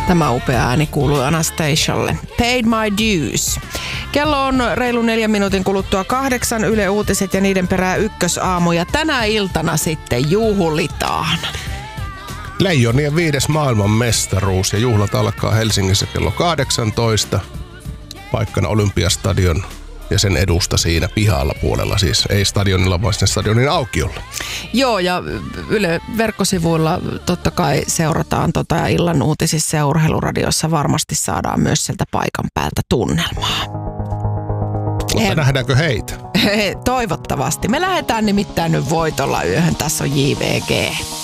Tämä upea ääni kuului Anastasialle. Paid my dues. Kello on reilu 4 minuutin kuluttua 8, Yle Uutiset ja niiden perään Ykkösaamu. Ja tänä iltana sitten juhlitaan. Leijonien 5. maailmanmestaruus ja juhlat alkaa Helsingissä kello 18. Paikkana Olympiastadion ja sen edusta siinä pihalla puolella, siis ei stadionilla, vaan sen stadionin aukiolla. Joo, ja Yle verkkosivuilla totta kai seurataan ja illan uutisissa ja urheiluradiossa varmasti saadaan myös sieltä paikan päältä tunnelmaa. Mutta nähdäänkö heitä? Toivottavasti. Me lähdetään nimittäin nyt voitolla yöhön. Tässä on JVG.